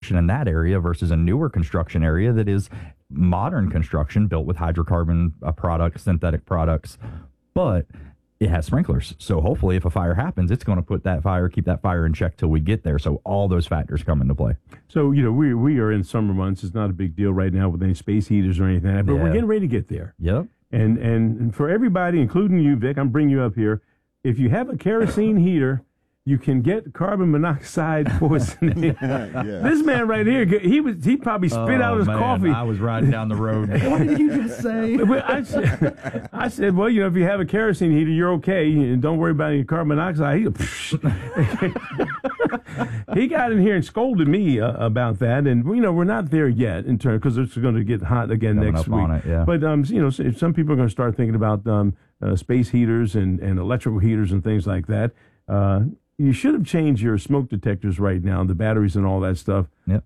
construction in that area versus a newer construction area that is modern construction built with hydrocarbon products, synthetic products, but it has sprinklers. So hopefully if a fire happens, it's going to keep that fire in check till we get there. So all those factors come into play. So, we are in summer months. It's not a big deal right now with any space heaters or anything like that, but we're getting ready to get there. Yep. And for everybody, including you, Vic, I'm bringing you up here. If you have a kerosene heater, you can get carbon monoxide poisoning. This man right here, he probably spit out his coffee. I was riding down the road. What did you just say? I said, well, if you have a kerosene heater, you're okay, and don't worry about any carbon monoxide. He got in here and scolded me about that, and we're not there yet in turn because it's going to get hot again next week. On it, yeah. But some people are going to start thinking about space heaters and electrical heaters and things like that. You should have changed your smoke detectors right now, the batteries and all that stuff. Yep.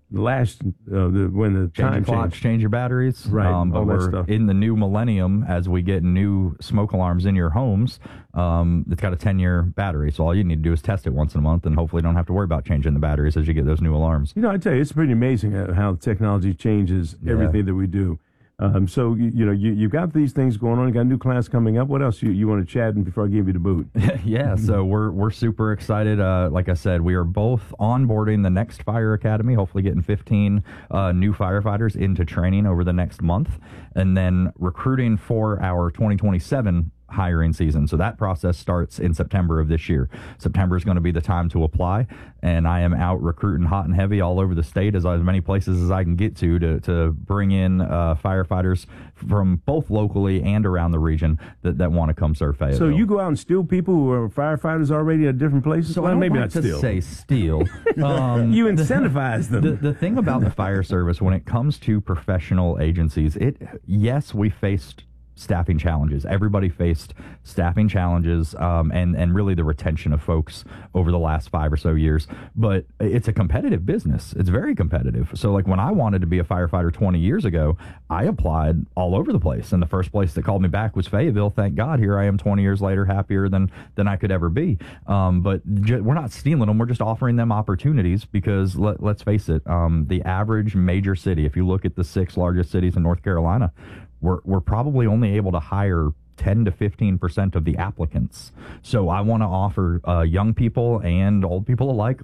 When the time changed. Change your batteries. Right. But all that we're stuff. in the new millennium as we get new smoke alarms in your homes. It's got a 10-year battery. So all you need to do is test it once in a month and hopefully don't have to worry about changing the batteries as you get those new alarms. I tell you, it's pretty amazing how technology changes everything that we do. So you got these things going on. You got a new class coming up. What else you want to chat before I give you the boot? Yeah, so we're super excited. Like I said, we are both onboarding the next fire academy. Hopefully, getting 15 new firefighters into training over the next month, and then recruiting for our 2027 hiring season. So that process starts in September of this year. September is going to be the time to apply, and I am out recruiting hot and heavy all over the state, as many places as I can get to bring in firefighters from both locally and around the region that want to come serve Fayetteville. So you go out and steal people who are firefighters already at different places? So well, I don't maybe like not to steal. say steal. You incentivize them. The thing about the fire service, when it comes to professional agencies, yes, we faced staffing challenges. Everybody faced staffing challenges, and really the retention of folks over the last 5 or so years. But it's a competitive business. It's very competitive. So like when I wanted to be a firefighter 20 years ago, I applied all over the place. And the first place that called me back was Fayetteville. Thank God, here I am 20 years later, happier than I could ever be. But we're not stealing them. We're just offering them opportunities because let's face it, the average major city, if you look at the 6 largest cities in North Carolina, we're probably only able to hire 10 to 15% of the applicants. So I want to offer young people and old people alike,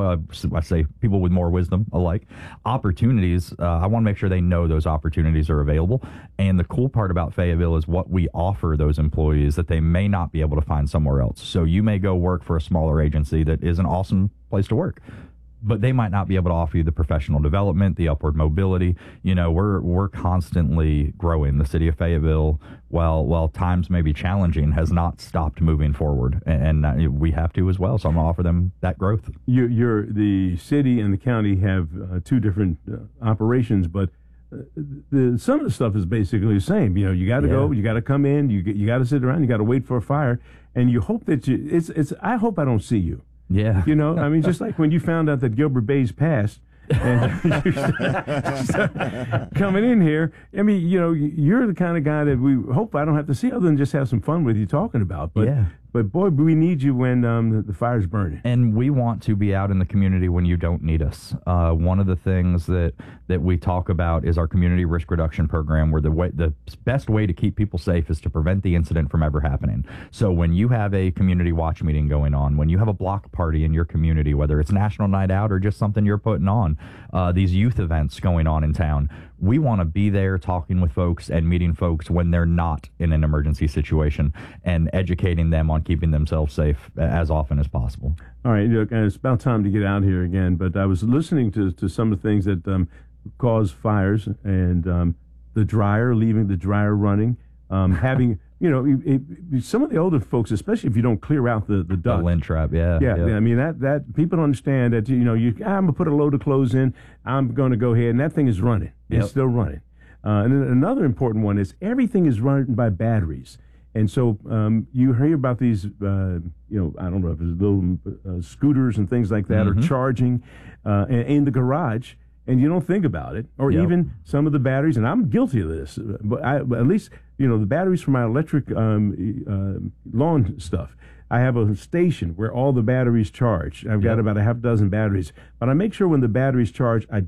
I say people with more wisdom alike, opportunities. I want to make sure they know those opportunities are available. And the cool part about Fayetteville is what we offer those employees that they may not be able to find somewhere else. So you may go work for a smaller agency that is an awesome place to work, but they might not be able to offer you the professional development, the upward mobility. We're constantly growing. The city of Fayetteville, while times may be challenging, has not stopped moving forward, and we have to as well. So I'm going to offer them that growth. The city and the county have 2 different operations, but some of the stuff is basically the same. You got to go, you got to come in, you got to sit around, you got to wait for a fire, and you hope that I hope I don't see you. Yeah. Just like when you found out that Gilbert Bayes passed and you start coming in here, you're the kind of guy that we hope I don't have to see other than just have some fun with you talking about. But boy, we need you when the fire's burning. And we want to be out in the community when you don't need us. One of the things that we talk about is our community risk reduction program, where the best way to keep people safe is to prevent the incident from ever happening. So when you have a community watch meeting going on, when you have a block party in your community, whether it's National Night Out or just something you're putting on, these youth events going on in town, we want to be there talking with folks and meeting folks when they're not in an emergency situation and educating them on keeping themselves safe as often as possible. All right, look, it's about time to get out here again, but I was listening to some of the things that cause fires, and the dryer, leaving the dryer running, having... some of the older folks, especially if you don't clear out the duct. The lint trap, yeah. I mean, that people don't understand that, I'm going to put a load of clothes in, I'm going to go ahead, and that thing is running. It's still running. And then another important one is everything is run by batteries. And so you hear about these, I don't know, if it's little scooters and things like that, or charging in the garage, and you don't think about it, or even some of the batteries, and I'm guilty of this, but at least, the batteries for my electric lawn stuff. I have a station where all the batteries charge. I've got about a half dozen batteries, but I make sure when the batteries charge, I